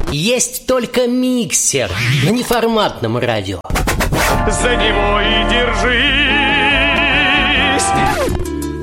Есть только миксер на неформатном радио. За него и держись.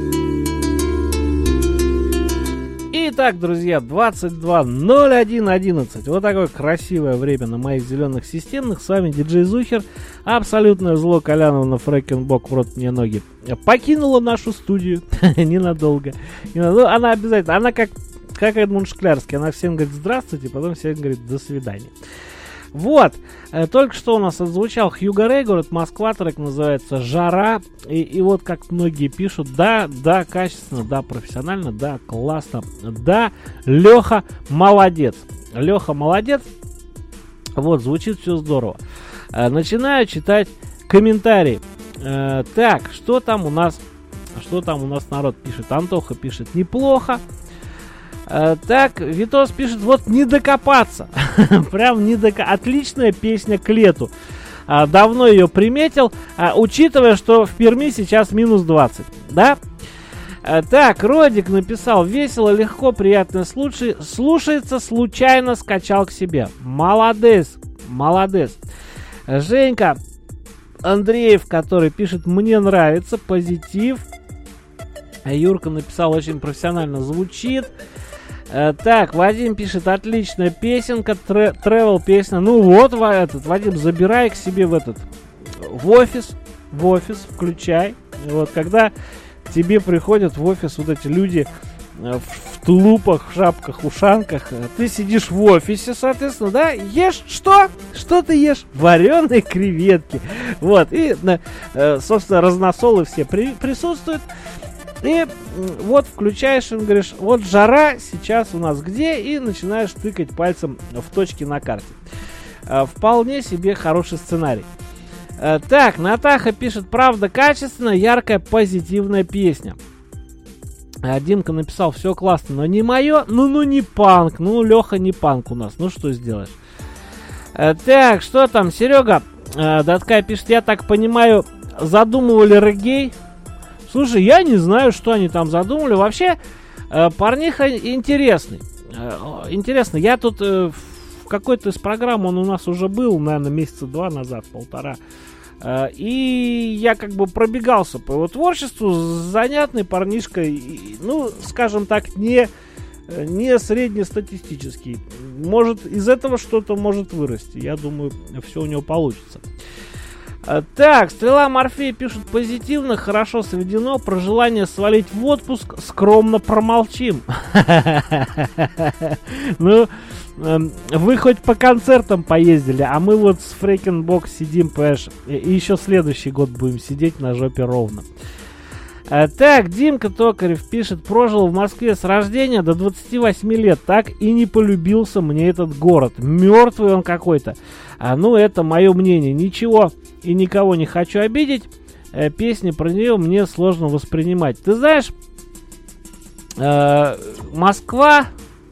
Итак, друзья, 22:01:11. Вот такое красивое время на моих зеленых системных. С вами диджей Зухер. Абсолютное зло Коляновна Фрэкенбок, в рот мне ноги. Покинула нашу студию ненадолго. Она обязательно, она как Эдмунд Шклярский, она всем говорит здравствуйте, потом всем говорит до свидания. Вот, только что у нас отзвучал Хьюго Рэй, город Москва, трек называется «Жара». И вот как многие пишут, да, качественно, да, профессионально, да, классно, да, Леха молодец. Леха молодец, вот, звучит все здорово. Начинаю читать комментарии. Так, что там у нас народ пишет? Антоха пишет неплохо. Так, Витос пишет, вот не докопаться. Прям не докопаться. Отличная песня к лету. Давно ее приметил, учитывая, что в Перми сейчас минус 20. Да? Так, Родик написал, весело, легко, приятно слушается, случайно скачал к себе. Молодец. Женька Андреев, который пишет, мне нравится, позитив. Юрка написал, очень профессионально звучит. Так, Вадим пишет, отличная песенка, тревел песня. Ну вот, Вадим, забирай к себе в офис, включай. Вот, когда тебе приходят в офис вот эти люди в тулупах, в шапках, ушанках, ты сидишь в офисе, соответственно, да, ешь что? Что ты ешь? Вареные креветки. Вот, и, собственно, разносолы все присутствуют. И вот включаешь и говоришь, вот жара сейчас у нас где, и начинаешь тыкать пальцем в точки на карте. Вполне себе хороший сценарий. Так, Натаха пишет, правда качественно, яркая, позитивная песня. Димка написал, все классно, но не мое, ну не панк, Леха не панк у нас, ну что сделаешь. Так, что там, Серега Даткай пишет, я так понимаю, задумывали реггей. Слушай, я не знаю, что они там задумали. Вообще, парниха интересный. Интересно, я тут в какой-то из программ, он у нас уже был, наверное, месяца 2 назад, 1,5. И я как бы пробегался по его творчеству. Занятный парнишка, ну, скажем так, не среднестатистический. Может, из этого что-то может вырасти. Я думаю, все у него получится. Так, Стрела Морфей пишет позитивно, хорошо сведено, про желание свалить в отпуск скромно промолчим. Ну, вы хоть по концертам поездили, а мы вот с Фрэкенбок сидим, понимаешь, и еще следующий год будем сидеть на жопе ровно. Так, Димка Токарев пишет, прожил в Москве с рождения до 28 лет, так и не полюбился мне этот город. Мертвый он какой-то. Ну, это мое мнение. Ничего и никого не хочу обидеть. Песни про нее мне сложно воспринимать. Ты знаешь, Москва...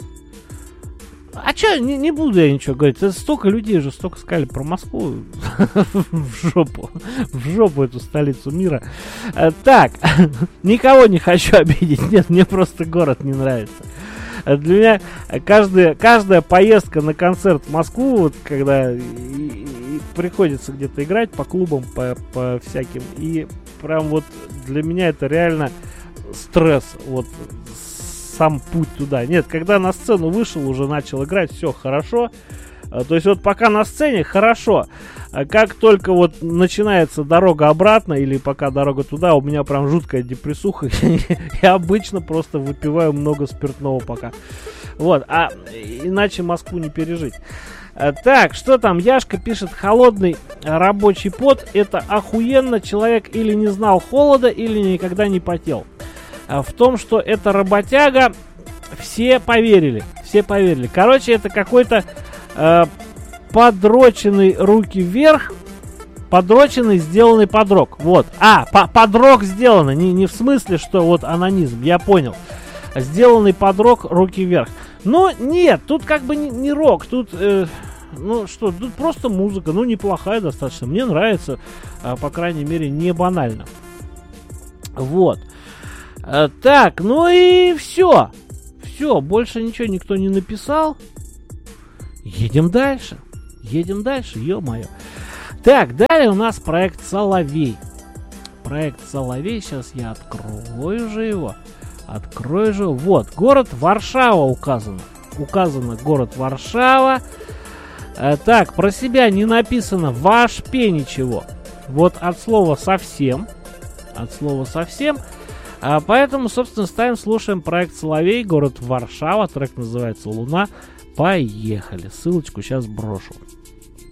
А чё, не буду я ничего говорить. Это столько людей же, столько сказали про Москву. В жопу эту столицу мира. Так, никого не хочу обидеть. Нет, мне просто город не нравится. Для меня каждая поездка на концерт в Москву, вот когда приходится где-то играть по клубам, по всяким, и прям вот для меня это реально стресс. Вот сам путь туда. Нет, когда на сцену вышел, уже начал играть, все хорошо. То есть вот пока на сцене хорошо. Как только вот начинается дорога обратно, или пока дорога туда, у меня прям жуткая депрессуха. Я обычно просто выпиваю много спиртного пока. Вот, а иначе Москву не пережить. Так, что там? Яшка пишет, холодный рабочий пот. Это охуенно. Человек или не знал холода, или никогда не потел. В том, что это работяга, все поверили. Короче, это какой-то подроченный руки вверх, подроченный сделанный подрок. Вот. Подрок сделано. Не в смысле, что вот анонизм. Я понял. Сделанный подрок руки вверх. Но нет, тут как бы не рок. Тут, тут просто музыка. Ну, неплохая достаточно. Мне нравится. По крайней мере, не банально. Вот. Так, ну и все. Больше ничего никто не написал. Едем дальше, ё-моё. Так, далее у нас проект «Соловей». Проект «Соловей», сейчас я открою же его. Вот, город Варшава указано. Указано город Варшава. Так, про себя не написано вообще ничего. Вот от слова совсем. Поэтому, собственно, слушаем проект «Соловей», город Варшава. Трек называется «Луна». Поехали. Ссылочку сейчас брошу.